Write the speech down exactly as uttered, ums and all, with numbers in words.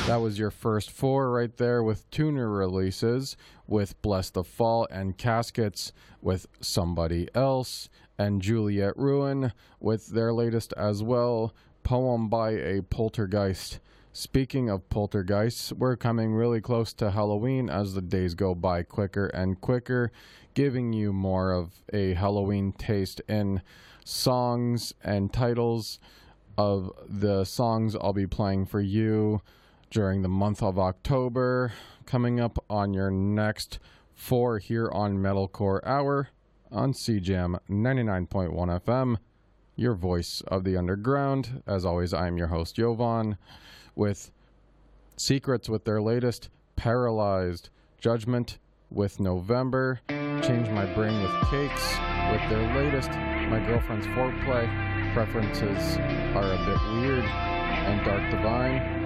That was your first four right there with two new releases, with Bless the Fall and Caskets with Somebody Else, and Juliet Ruin with their latest as well, Poem by a Poltergeist. Speaking of poltergeists, we're coming really close to Halloween as the days go by quicker and quicker, giving you more of a Halloween taste in songs and titles of the songs I'll be playing for you during the month of October, coming up on your next four here on Metalcore Hour on C Jam ninety-nine point one F M, your voice of the underground. As always, I'm your host, Jovan, with Secrets with their latest, Paralyzed, Judgment with November, Change My Brain with Cakes with their latest, My Girlfriend's Foreplay, Preferences Are a Bit Weird, and Dark Divine